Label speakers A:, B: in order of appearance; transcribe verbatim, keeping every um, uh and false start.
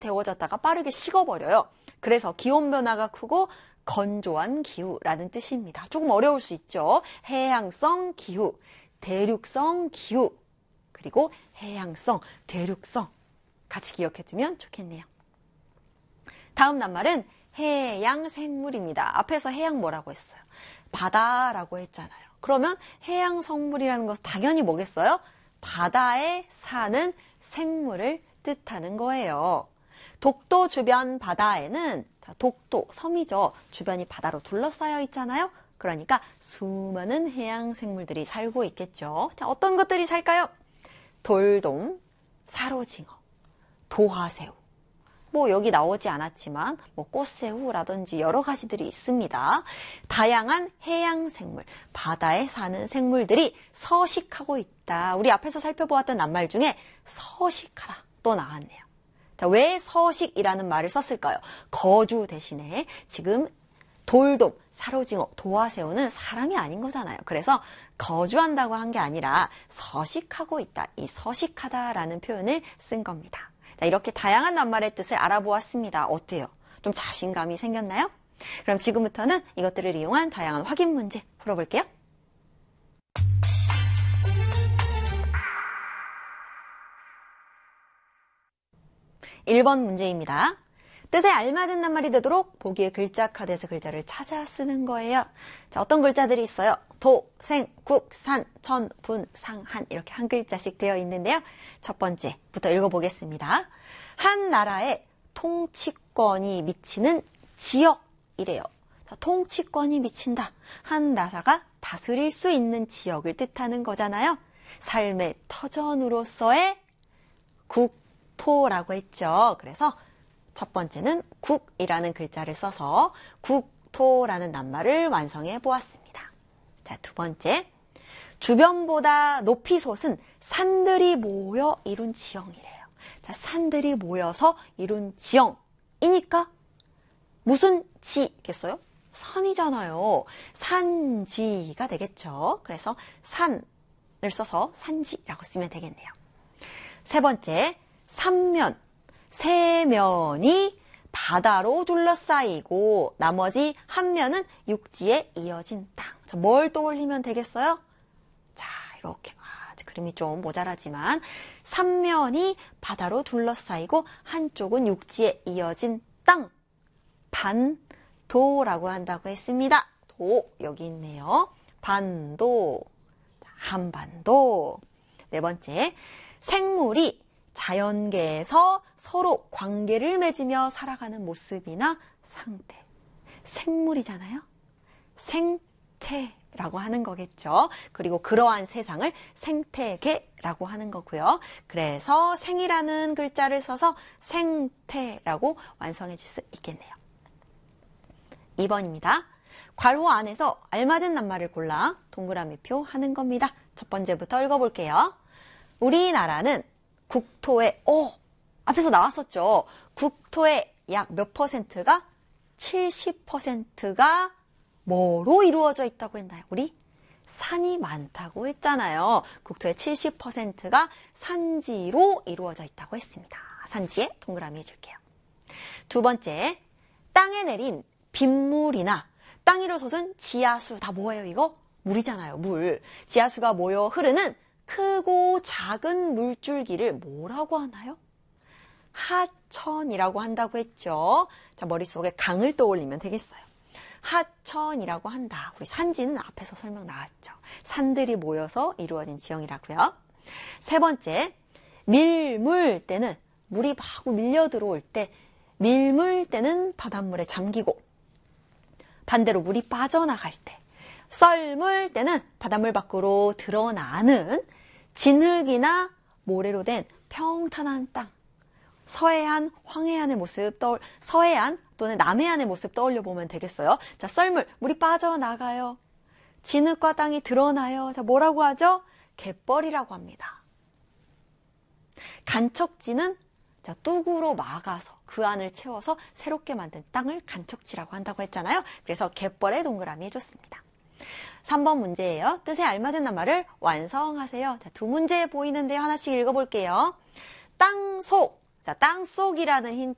A: 데워졌다가 빠르게 식어버려요. 그래서 기온 변화가 크고 건조한 기후라는 뜻입니다. 조금 어려울 수 있죠. 해양성 기후, 대륙성 기후, 그리고 해양성, 대륙성 같이 기억해두면 좋겠네요. 다음 낱말은 해양 생물입니다. 앞에서 해양 뭐라고 했어요? 바다라고 했잖아요. 그러면 해양 생물이라는 것은 당연히 뭐겠어요? 바다에 사는 생물을 뜻하는 거예요. 독도 주변 바다에는, 자, 독도, 섬이죠. 주변이 바다로 둘러싸여 있잖아요. 그러니까 수많은 해양 생물들이 살고 있겠죠. 자, 어떤 것들이 살까요? 돌돔, 사로징어, 도화새우. 뭐 여기 나오지 않았지만 뭐 꽃새우라든지 여러 가지들이 있습니다. 다양한 해양 생물, 바다에 사는 생물들이 서식하고 있다. 우리 앞에서 살펴보았던 낱말 중에 서식하다 또 나왔네요. 자, 왜 서식이라는 말을 썼을까요? 거주 대신에 지금 돌돔, 사로징어, 도화새우는 사람이 아닌 거잖아요. 그래서 거주한다고 한 게 아니라 서식하고 있다. 이 서식하다라는 표현을 쓴 겁니다. 자, 이렇게 다양한 낱말의 뜻을 알아보았습니다. 어때요? 좀 자신감이 생겼나요? 그럼 지금부터는 이것들을 이용한 다양한 확인 문제 풀어볼게요. 일 번 문제입니다. 뜻에 알맞은 낱말이 되도록 보기의 글자 카드에서 글자를 찾아 쓰는 거예요. 자, 어떤 글자들이 있어요? 도, 생, 국, 산, 천, 분, 상, 한 이렇게 한 글자씩 되어 있는데요. 첫 번째부터 읽어보겠습니다. 한 나라의 통치권이 미치는 지역이래요. 자, 통치권이 미친다. 한 나라가 다스릴 수 있는 지역을 뜻하는 거잖아요. 삶의 터전으로서의 국토라고 했죠. 그래서 첫 번째는 국이라는 글자를 써서 국토라는 낱말을 완성해 보았습니다. 자, 두 번째. 주변보다 높이 솟은 산들이 모여 이룬 지형이래요. 자, 산들이 모여서 이룬 지형이니까 무슨 지겠어요? 산이잖아요. 산지가 되겠죠. 그래서 산을 써서 산지라고 쓰면 되겠네요. 세 번째. 삼면. 세 면이 바다로 둘러싸이고 나머지 한 면은 육지에 이어진 땅. 자, 뭘 떠올리면 되겠어요? 자, 이렇게 아, 그림이 좀 모자라지만 삼면이 바다로 둘러싸이고 한쪽은 육지에 이어진 땅. 반도라고 한다고 했습니다. 도 여기 있네요. 반도, 한반도. 네 번째, 생물이 자연계에서 서로 관계를 맺으며 살아가는 모습이나 상태. 생물이잖아요. 생태라고 하는 거겠죠. 그리고 그러한 세상을 생태계라고 하는 거고요. 그래서 생이라는 글자를 써서 생태라고 완성해 줄 수 있겠네요. 이 번입니다. 괄호 안에서 알맞은 낱말을 골라 동그라미표 하는 겁니다. 첫 번째부터 읽어볼게요. 우리나라는 국토의, 오! 앞에서 나왔었죠. 국토의 약 몇 퍼센트가? 칠십 퍼센트가 뭐로 이루어져 있다고 했나요? 우리 산이 많다고 했잖아요. 국토의 칠십 퍼센트가 산지로 이루어져 있다고 했습니다. 산지에 동그라미 해줄게요. 두 번째, 땅에 내린 빗물이나 땅 위로 솟은 지하수, 다 뭐예요 이거? 물이잖아요, 물. 지하수가 모여 흐르는 크고 작은 물줄기를 뭐라고 하나요? 하천이라고 한다고 했죠. 자, 머릿속에 강을 떠올리면 되겠어요. 하천이라고 한다. 우리 산지는 앞에서 설명 나왔죠. 산들이 모여서 이루어진 지형이라고요. 세 번째, 밀물 때는 물이 막 밀려 들어올 때, 밀물 때는 바닷물에 잠기고 반대로 물이 빠져나갈 때, 썰물 때는 바닷물 밖으로 드러나는 진흙이나 모래로 된 평탄한 땅, 서해안, 황해안의 모습 떠올, 서해안 또는 남해안의 모습 떠올려 보면 되겠어요. 자, 썰물, 물이 빠져나가요. 진흙과 땅이 드러나요. 자, 뭐라고 하죠? 갯벌이라고 합니다. 간척지는 자, 뚝으로 막아서 그 안을 채워서 새롭게 만든 땅을 간척지라고 한다고 했잖아요. 그래서 갯벌에 동그라미 해줬습니다. 삼 번 문제예요. 뜻에 알맞은 낱말을 완성하세요. 자, 두 문제 보이는데요. 하나씩 읽어볼게요. 땅속. 자, 땅속이라는 힌트